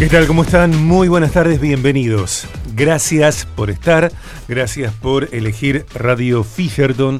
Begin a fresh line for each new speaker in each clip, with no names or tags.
¿Qué tal? ¿Cómo están? Muy buenas tardes, bienvenidos. Gracias por estar, gracias por elegir Radio Fisherton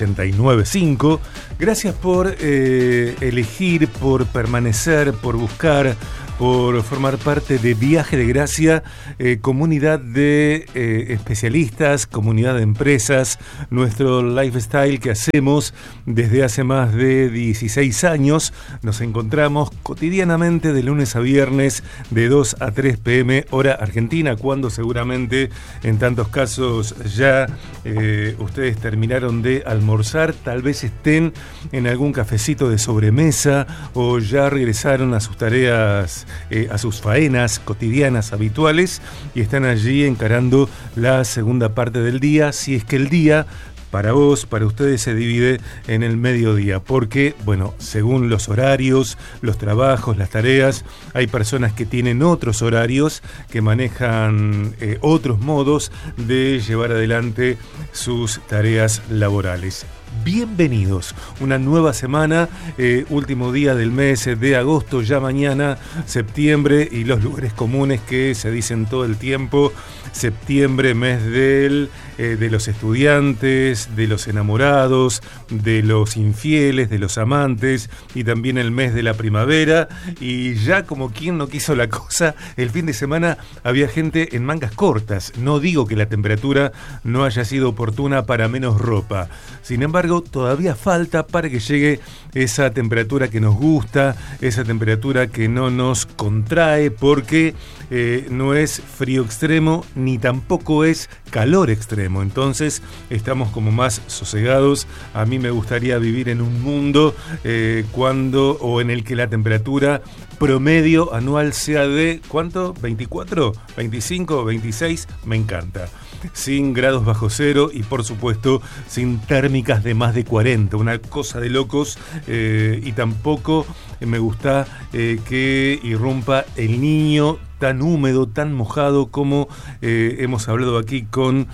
89.5, gracias por elegir, por permanecer, por buscar, por formar parte de Viaje de Gracia, comunidad de especialistas, comunidad de empresas, nuestro lifestyle que hacemos desde hace más de 16 años. Nos encontramos cotidianamente de lunes a viernes de 2 a 3 p.m. hora argentina, cuando seguramente en tantos casos ya ustedes terminaron de almorzar, tal vez estén en algún cafecito de sobremesa o ya regresaron a sus tareas, a sus faenas cotidianas habituales y están allí encarando la segunda parte del día, si es que el día para vos, para ustedes se divide en el mediodía, porque, bueno, según los horarios, los trabajos, las tareas, hay personas que tienen otros horarios, que manejan otros modos de llevar adelante sus tareas laborales. Bienvenidos, una nueva semana, último día del mes de agosto, ya mañana septiembre, y los lugares comunes que se dicen todo el tiempo: septiembre, mes de los estudiantes, de los enamorados, de los infieles, de los amantes, y también el mes de la primavera. Y ya como quien no quiso la cosa, el fin de semana había gente en mangas cortas. No digo que la temperatura no haya sido oportuna para menos ropa, sin embargo todavía falta para que llegue esa temperatura que nos gusta, esa temperatura que no nos contrae, porque no es frío extremo ni tampoco es calor extremo. Entonces estamos como más sosegados. A mí me gustaría vivir en un mundo en el que la temperatura promedio anual sea de ¿cuánto? ¿24? ¿25? ¿26? Me encanta. Sin grados bajo cero y por supuesto sin térmicas de más de 40, una cosa de locos. Y tampoco me gusta que irrumpa el niño tan húmedo, tan mojado, como hemos hablado aquí con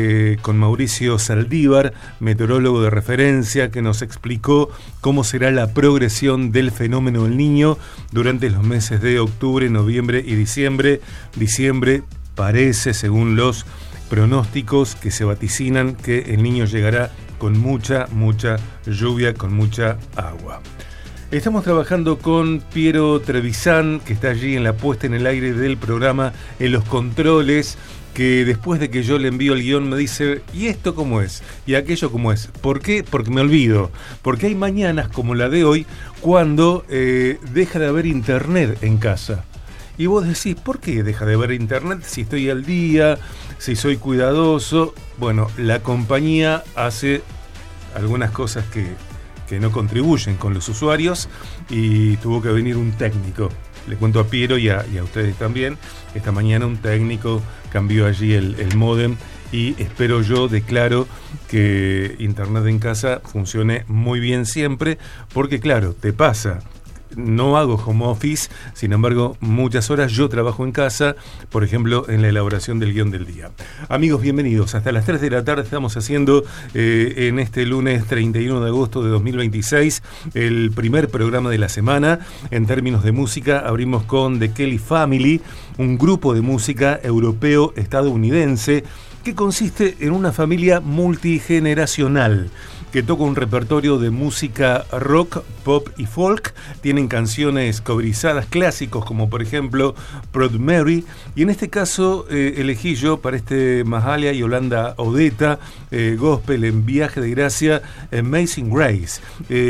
Mauricio Saldívar, meteorólogo de referencia, que nos explicó cómo será la progresión del fenómeno del niño durante los meses de octubre, noviembre y diciembre. Diciembre parece, según los pronósticos que se vaticinan, que el niño llegará con mucha lluvia, con mucha agua. Estamos trabajando con Piero Trevisan, que está allí en la puesta en el aire del programa, en los controles, que después de que yo le envío el guión me dice: ¿y esto cómo es? ¿Y aquello cómo es? ¿Por qué? Porque me olvido. Porque hay mañanas como la de hoy, cuando deja de haber internet en casa. Y vos decís: ¿por qué deja de haber internet si estoy al día, si soy cuidadoso? Bueno, la compañía hace algunas cosas que no contribuyen con los usuarios y tuvo que venir un técnico. Le cuento a Piero y a ustedes también. Esta mañana un técnico cambió allí el módem y espero yo, declaro, que internet en casa funcione muy bien siempre, porque claro, te pasa. No hago home office, sin embargo, muchas horas yo trabajo en casa, por ejemplo, en la elaboración del guión del día. Amigos, bienvenidos. Hasta las 3 de la tarde estamos haciendo, en este lunes 31 de agosto de 2026, el primer programa de la semana. En términos de música, abrimos con The Kelly Family, un grupo de música europeo-estadounidense que consiste en una familia multigeneracional que toca un repertorio de música rock, pop y folk. Tienen canciones coverizadas, clásicos como por ejemplo Proud Mary, y en este caso elegí yo para este Mahalia y Yolanda Odetta gospel en Viaje de Gracia, Amazing Grace,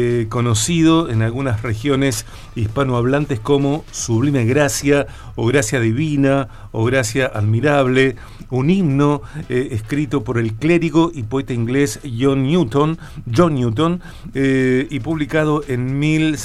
conocido en algunas regiones hispanohablantes como Sublime Gracia o Gracia Divina o Gracia Admirable, un himno escrito por el clérigo y poeta inglés John Newton, y publicado en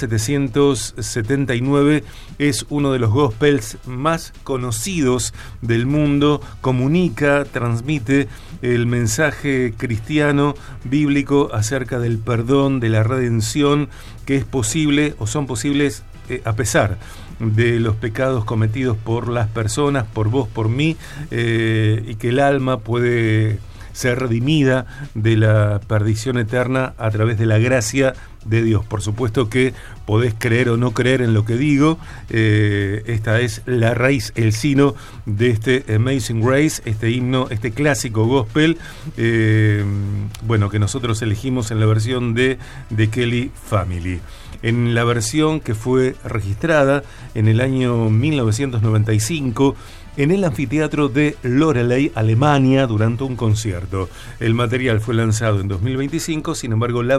1779. Es uno de los gospels más conocidos del mundo. Comunica, transmite el mensaje cristiano bíblico acerca del perdón, de la redención, que es posible o son posibles a pesar de los pecados cometidos por las personas, por vos, por mí, y que el alma puede ser redimida de la perdición eterna a través de la gracia de Dios. Por supuesto que podés creer o no creer en lo que digo. Esta es la raíz, el sino de este Amazing Grace, este himno, este clásico gospel, bueno, que nosotros elegimos en la versión de The Kelly Family. En la versión que fue registrada en el año 1995 en el anfiteatro de Loreley, Alemania, durante un concierto. El material fue lanzado en 2025, sin embargo, la